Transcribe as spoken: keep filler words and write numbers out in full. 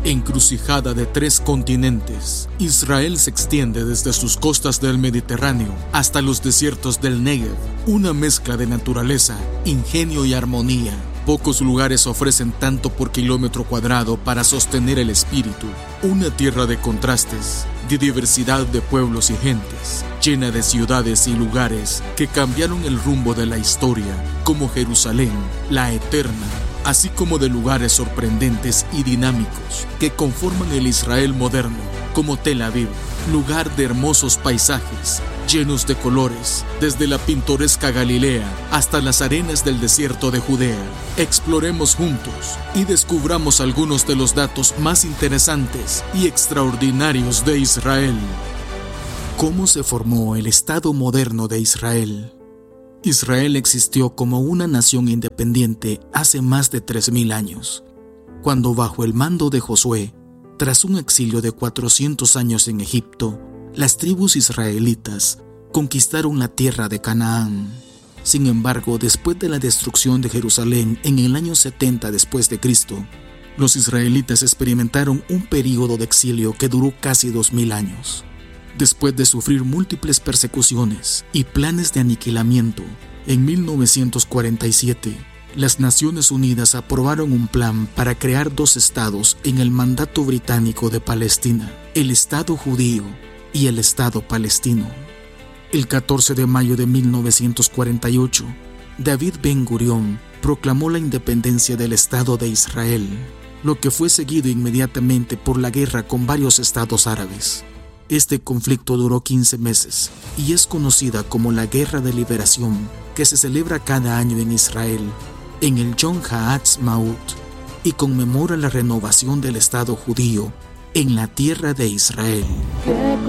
Encrucijada de tres continentes, Israel se extiende desde sus costas del Mediterráneo hasta los desiertos del Negev, una mezcla de naturaleza, ingenio y armonía. Pocos lugares ofrecen tanto por kilómetro cuadrado para sostener el espíritu. Una tierra de contrastes, de diversidad de pueblos y gentes, llena de ciudades y lugares que cambiaron el rumbo de la historia, como Jerusalén, la eterna, así como de lugares sorprendentes y dinámicos que conforman el Israel moderno, como Tel Aviv, lugar de hermosos paisajes, llenos de colores, desde la pintoresca Galilea hasta las arenas del desierto de Judea. Exploremos juntos y descubramos algunos de los datos más interesantes y extraordinarios de Israel. ¿Cómo se formó el Estado moderno de Israel? Israel existió como una nación independiente hace más de tres mil años, cuando bajo el mando de Josué, tras un exilio de cuatrocientos años en Egipto, las tribus israelitas conquistaron la tierra de Canaán. Sin embargo, después de la destrucción de Jerusalén en el año setenta después de Cristo, los israelitas experimentaron un período de exilio que duró casi dos mil años. Después de sufrir múltiples persecuciones y planes de aniquilamiento, en mil novecientos cuarenta y siete, las Naciones Unidas aprobaron un plan para crear dos estados en el mandato británico de Palestina, el Estado judío y el Estado palestino. El catorce de mayo de mil novecientos cuarenta y ocho, David Ben Gurión proclamó la independencia del Estado de Israel, lo que fue seguido inmediatamente por la guerra con varios estados árabes. Este conflicto duró quince meses y es conocida como la Guerra de Liberación, que se celebra cada año en Israel, en el Yom HaAtzmaut, y conmemora la renovación del Estado judío en la tierra de Israel.